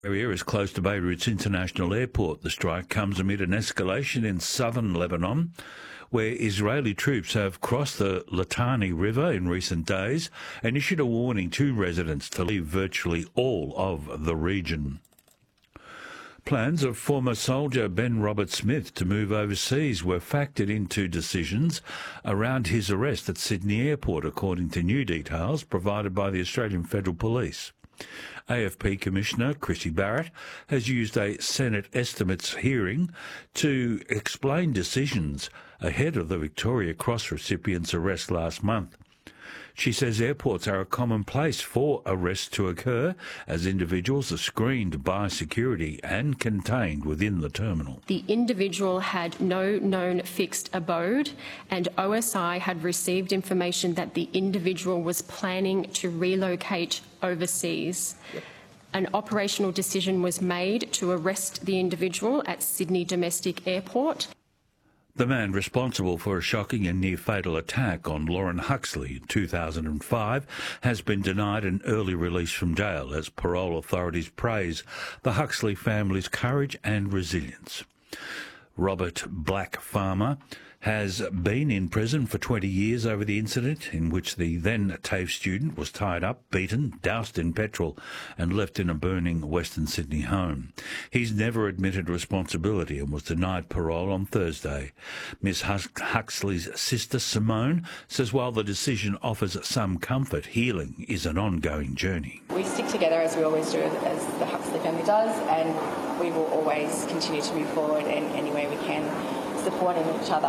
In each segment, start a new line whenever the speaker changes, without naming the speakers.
Area is close to Beirut's international airport. The strike comes amid an escalation in southern Lebanon, where Israeli troops have crossed the Litani River in recent days and issued a warning to residents to leave virtually all of the region. Plans of former soldier Ben Robert Smith to move overseas were factored into decisions around his arrest at Sydney Airport, according to new details provided by the Australian Federal Police. AFP Commissioner Chrissy Barrett has used a Senate estimates hearing to explain decisions ahead of the Victoria Cross recipient's arrest last month. She says airports are a common place for arrests to occur as individuals are screened by security and contained within the terminal.
The individual had no known fixed abode, and OSI had received information that the individual was planning to relocate overseas. An operational decision was made to arrest the individual at Sydney Domestic Airport.
The man responsible for a shocking and near-fatal attack on Lauren Huxley in 2005 has been denied an early release from jail as parole authorities praise the Huxley family's courage and resilience. Robert Black Farmer has been in prison for 20 years over the incident in which the then TAFE student was tied up, beaten, doused in petrol and left in a burning Western Sydney home. He's never admitted responsibility and was denied parole on Thursday. Ms Huxley's sister Simone says while the decision offers some comfort, healing is an ongoing journey.
We stick together as we always do, as the Huxley family does, and we will always continue to move forward in any way we can, supporting each other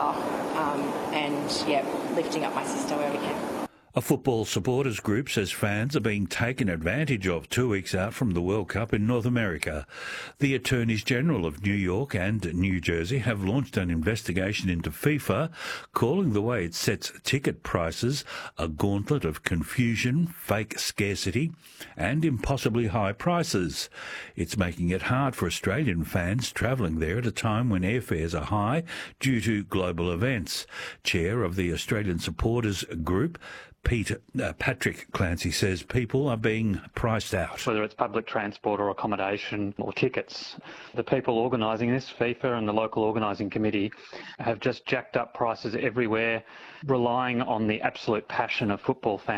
and lifting up my sister where we can.
A football supporters group says fans are being taken advantage of 2 weeks out from the World Cup in North America. The Attorneys General of New York and New Jersey have launched an investigation into FIFA, calling the way it sets ticket prices a gauntlet of confusion, fake scarcity and impossibly high prices. It's making it hard for Australian fans travelling there at a time when airfares are high due to global events. Chair of the Australian Supporters Group, Patrick Clancy, says people are being priced out.
Whether it's public transport or accommodation or tickets, the people organising this, FIFA and the local organising committee, have just jacked up prices everywhere, relying on the absolute passion of football fans.